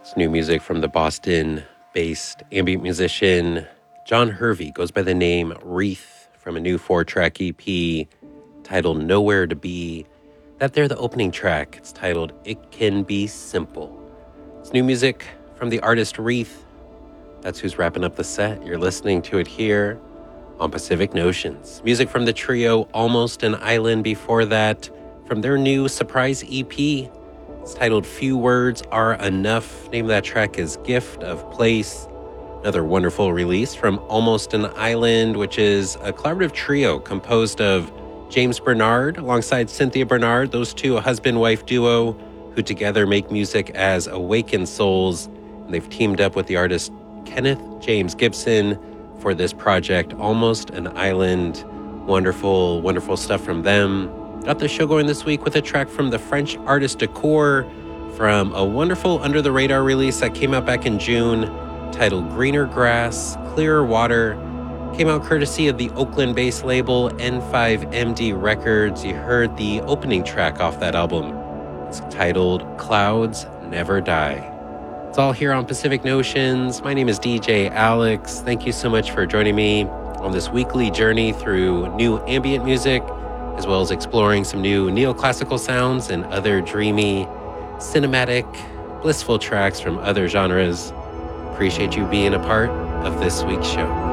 It's new music from the Boston-based ambient musician John Hervey. Goes by the name Wreath from a new 4-track EP titled Nowhere to Be. That there, the opening track, it's titled It Can Be Simple. It's new music from the artist Wreath. That's who's wrapping up the set. You're listening to it here on Pacific Notions. Music from the trio Almost an Island before that, from their new surprise EP. It's titled Few Words Are Enough. Name of that track is Gift of Place. Another wonderful release from Almost an Island, which is a collaborative trio composed of James Bernard alongside Cynthia Bernard. Those two, a husband-wife duo who together make music as Awakened Souls. And they've teamed up with the artist Kenneth James Gibson for this project, Almost an Island. Wonderful, wonderful stuff from them. Got the show going this week with a track from the French artist Decor from a wonderful under-the-radar release that came out back in June titled Greener Grass, Clearer Water. Came out courtesy of the Oakland-based label N5MD Records. You heard the opening track off that album. It's titled Clouds Never Die. It's all here on Pacific Notions. My name is DJ Alex. Thank you so much for joining me on this weekly journey through new ambient music, as well as exploring some new neoclassical sounds and other dreamy, cinematic, blissful tracks from other genres. Appreciate you being a part of this week's show.